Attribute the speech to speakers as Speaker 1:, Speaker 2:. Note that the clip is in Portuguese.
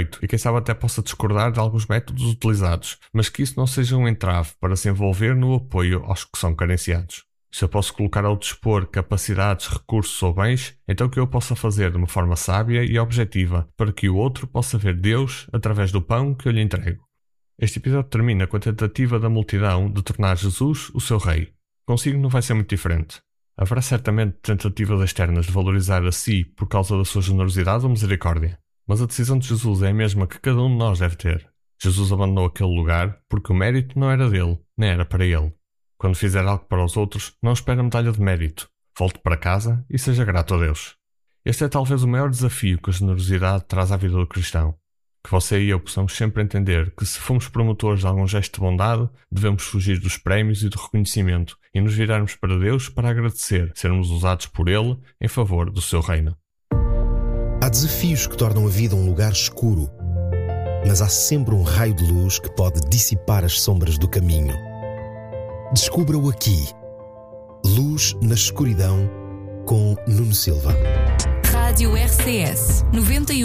Speaker 1: feito e quem sabe até possa discordar de alguns métodos utilizados, mas que isso não seja um entrave para se envolver no apoio aos que são carenciados. Se eu posso colocar ao dispor capacidades, recursos ou bens, então que eu possa fazer de uma forma sábia e objetiva para que o outro possa ver Deus através do pão que eu lhe entrego. Este episódio termina com a tentativa da multidão de tornar Jesus o seu rei. Consigo não vai ser muito diferente. Haverá certamente tentativas externas de valorizar a si por causa da sua generosidade ou misericórdia. Mas a decisão de Jesus é a mesma que cada um de nós deve ter. Jesus abandonou aquele lugar porque o mérito não era dele, nem era para ele. Quando fizer algo para os outros, não espere a medalha de mérito. Volte para casa e seja grato a Deus. Este é talvez o maior desafio que a generosidade traz à vida do cristão. Que você e eu possamos sempre entender que se fomos promotores de algum gesto de bondade, devemos fugir dos prémios e do reconhecimento e nos virarmos para Deus para agradecer sermos usados por Ele em favor do seu reino.
Speaker 2: Há desafios que tornam a vida um lugar escuro, mas há sempre um raio de luz que pode dissipar as sombras do caminho. Descubra-o aqui. Luz na Escuridão, com Nuno Silva.
Speaker 3: Rádio RCS 91.